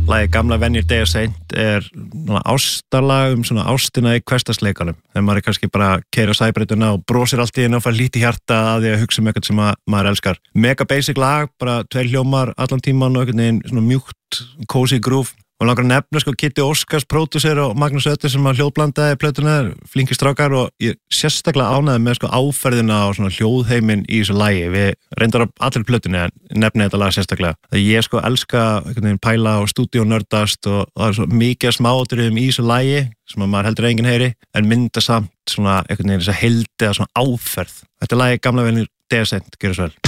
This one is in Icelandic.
Lagið Gamla venjur deyja seint ástarlag svona ástina í hversdagsleikanum. Þegar maður kannski bara keyrir á sæbreytuna og brosir allt í einu og fær lítið hjarta að því að hugsa eitthvað sem maður elskar. Mega basic lag, bara 2 hljómar allan tíman og einhvern veginn svona mjúkt, cozy groove. Og langar að nefna Kitty Óskars, pródúser og Magnús Ötter sem hljóðblandaði plötuna, flinkir strákar og ég sérstaklega ánægði með áferðina og svona hljóðheiminn í þessu lagi. Við reyndar á allir plötunni en nefni þetta lag sérstaklega. Ég elska einhvern veginn pæla og stúdíónördast og það er svo mikið smáatriðum í þessu lagi sem að maður heldur enginn heyri en mynda samt svona einhvern veginn þessa heildi eða svona áferð. Þetta lagi Gamla venjur deyja seint, gjörðu svo vel.